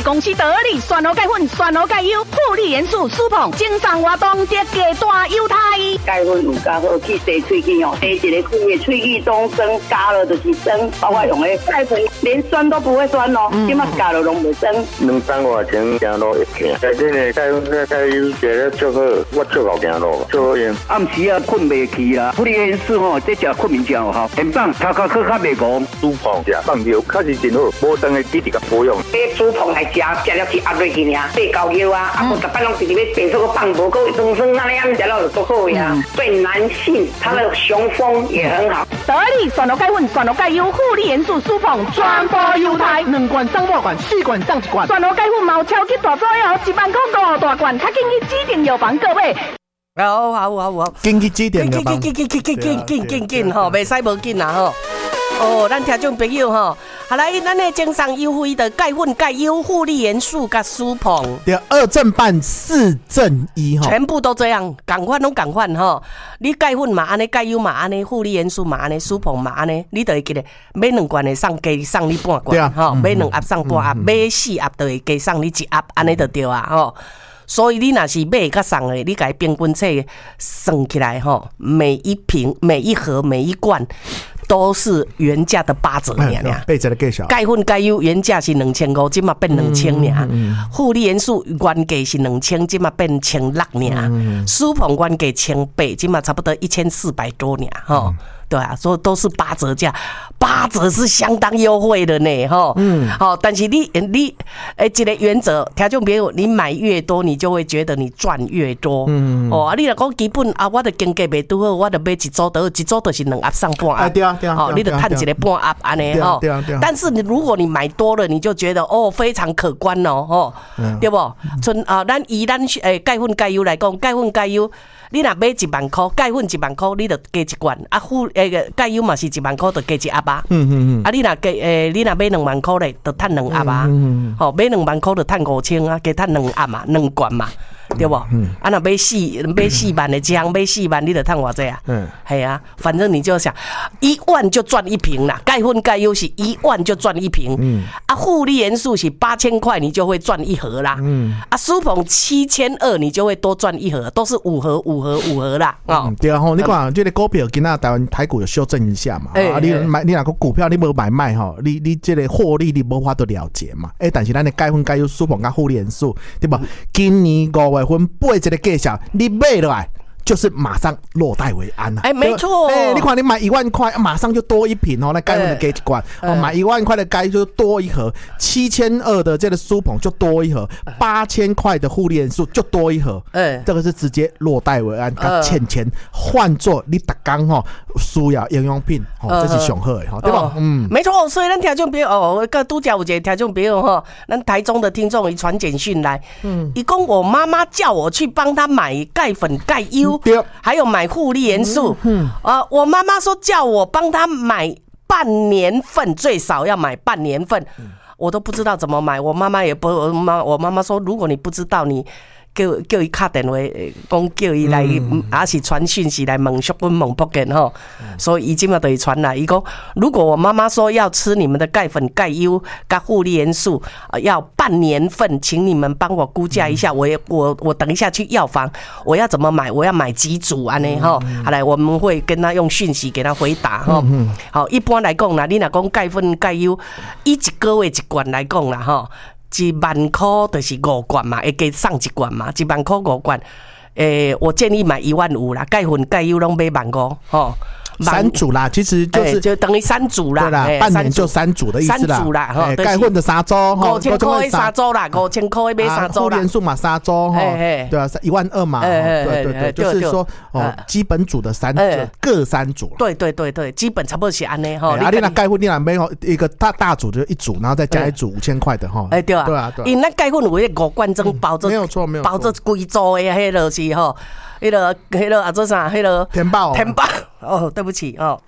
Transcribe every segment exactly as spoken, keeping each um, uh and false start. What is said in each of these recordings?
公司得力选好钙粉，选好钙优，护理元素舒膨，精上活动得加大优待。 钙粉有加好去洗喙齿哦，洗一个开的喙齿中酸，加了就是酸，包括用的钙粉连酸都不会酸哦，今麦加了拢袂酸。 两三外前行路会行，内底的钙粉钙优食了足好，我足好行路，足好用。 暗时啊困袂去啦，护理元素吼，这食困眠真有效，很棒，头壳壳较袂戆， 舒膨食放尿，确实真好，无当的记直个保养。 这舒膨来食，食了是压落去尔，对高腰啊，啊，我逐摆拢直直要变做个放无够增生，那样食了就足好呀。对男性，他的雄风也很好。 得力选好钙粉，选好钙优，护理元素舒膨，全部优待，两罐送五罐，四罐送一罐。选好钙粉毛超级大作哦，一万块五大罐，较紧去指定药房购买。 好好好好， 紧去指定药房， 紧紧紧紧紧紧紧紧吼，袂使无紧啦吼。哦，咱听众朋友吼，好来，咱的精上优惠的钙粉、钙优、护理元素甲舒膨， 对，二正半四正一哈， 全部都这样，赶快拢赶快吼。你钙粉嘛安尼，钙优嘛安尼，护理元素嘛安尼，舒膨嘛安尼，你就会记得买两罐的送加送你半罐，吼，买两盒送半盒，买四盒就会加送你一盒，安尼就对啊吼。所以你若是买甲送的，你甲平均册算起来吼，每一瓶、每一盒、每一罐。都是原价的八折尔尔， 八折的介绍。 钙粉钙优原价是两千五，今嘛变两千尔。护理元素原价是两千，今嘛变千六尔。舒膨原价千八，今嘛差不多一千四百多尔哈。对啊，所以都是八折价，八折是相当优惠的呢，哈。嗯，好，但是你你诶，这个原则，听众朋友，你买越多，你就会觉得你赚越多。嗯，哦，啊，你若讲基本啊，我的经济袂拄好，我就买一组得，一组就是两盒送半盒。 啊，对啊，对啊。 好，你就赚一个半盒安尼哈。对啊，对啊。但是你如果你买多了，你就觉得哦非常可观哦，吼，对不？存啊，咱以咱诶钙粉钙优来讲，钙粉钙优。你若买一万块，钙粉一万块，你就加一罐。啊，护诶个钙优嘛是一万块，就加一盒啊。嗯嗯嗯。啊，你若加诶，你若买两万块咧，就赚两盒啊。嗯嗯。好，买两万块就赚五千啊，加赚两盒嘛，两罐嘛，对不？嗯。啊，若买四买四万的姜，买四万你就赚偌济啊？嗯。系啊，反正你就想一万就赚一瓶啦。钙粉钙优是一万就赚一瓶。嗯。啊，护理元素是八千块，你就会赚一盒啦。嗯。啊，舒膨七千二，你就会多赚一盒，都是五盒五。五盒五盒啦，哦、 嗯，对啊，吼，你看这个股票，今仔台湾台股有修正一下嘛，欸、啊，你买你那个股票你无买卖吼，你你这个获利你无法度了解嘛，诶、欸，但是咱的钙粉、钙优、舒膨、甲护理元素，对吧？今年五月份八这个介绍，你买落来。就是马上落袋为安啊！ 哎、欸，没错。 哎、欸，你看你买一万块，马上就多一瓶哦，那钙粉的给一罐。哦、欸，买一万块的钙就多一盒，七千二的这个舒膨就多一盒，八千块的护理元素就多一盒。哎、欸，这个是直接落袋为安，跟钱钱换做你逐工吼需要营养品，哦，这是上好的哈，对吧？哦、嗯， 没错。所以咱听众朋友哦，个拄则有一个听众朋友哈，咱台中的听众伊传简讯来，嗯，伊讲我妈妈叫我去帮他买钙粉、钙优。还有买护理元素，嗯，啊、呃，我妈妈说叫我帮她买半年份，最少要买半年份，嗯、我都不知道怎么买。我妈妈也不，我妈我妈妈说，如果你不知道，你叫叫伊打电话，讲叫伊来，还是传讯息来问淑芬问福建吼。所以伊今嘛就会传来，伊讲如果我妈妈说要吃你们的钙粉、钙优、跟护理元素，要半年份，请你们帮我估价一下。我也我我等一下去药房，我要怎么买？我要买几组安尼吼？好来，我们会跟他用讯息给他回答吼。好，一般来讲啦，你若讲钙粉、钙优，以一个月一罐来讲啦吼。一万块就是五罐嘛，会加送一罐嘛，一万块五罐。诶、欸，我建议买一万五啦，钙粉、钙优拢买万五吼。 三组啦，其实就是、欸、 就等于三组啦， 对啦，欸、半年就三组的意思啦。 三组啦，哈、欸， 钙粉的三组， 五千块三组啦，五千块买三组啦。 护理元素嘛三组哈，对啊，一万二嘛，欸、对对对，就是说哦，基本组的三欸、各三组。 对对对对，基本差不多是安尼哈。 啊，你那钙粉你那买一个大大组就一组，然后再加一组五千块的哈。哎， 对啊，对啊，对。因为咱钙粉有迄五罐装包着， 没有错没有错， 包着规组的迄个是吼，迄个迄个啊做啥？迄个填报填报哦，对不起哦。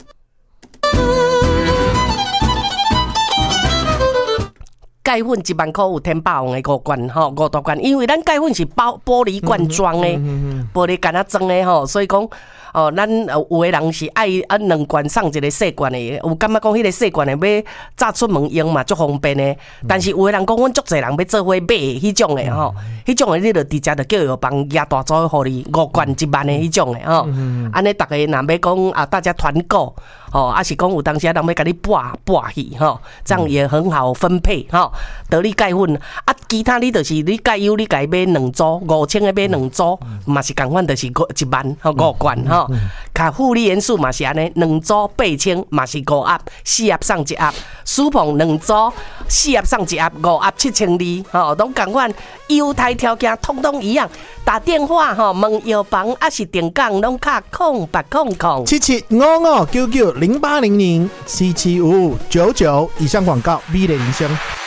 钙粉一万块有天霸王的五罐吼，五大罐，因为咱钙粉是包玻璃罐装的，玻璃干啊装的吼，所以讲哦，咱有的人是爱啊两罐送一个细罐的，有感觉讲迄个细罐的要炸出门用嘛，足方便的。但是有的人讲，阮足侪人要做伙买迄种的吼，迄种的你就直接就叫药房压大组互你五罐一万的迄种的吼。安尼大家若要讲啊，大家团购哦，啊是讲有当时人要甲你拨拨去吼，这样也很好分配吼。得力钙粉啊，其他你就是你钙油，你家买两组，五千的买两组，嘛是共款，就是一万吼五罐吼。卡护理元素嘛是安尼，两组八千，嘛是五盒，四盒送一盒。舒碰两组，四盒送一盒，五盒七千二，吼，拢共款，优待条件通通一样。打电话吼问药房，啊是电讲，拢卡空八空空七七五五九九零八零零七七五五九九以上广告，美丽人生。